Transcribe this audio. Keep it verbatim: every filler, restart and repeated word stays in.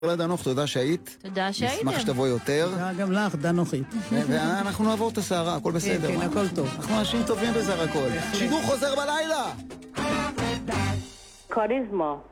תודה דנוך, תודה שהיית. תודה שהייתם. נשמח שתבוא יותר. תודה גם לך, דנוכית. ואנחנו נעבור את הסערה, הכל בסדר. כן, כן, הכל טוב. אנחנו אנשים טובים בסך הכל. שידור חוזר בלילה! קוריזמו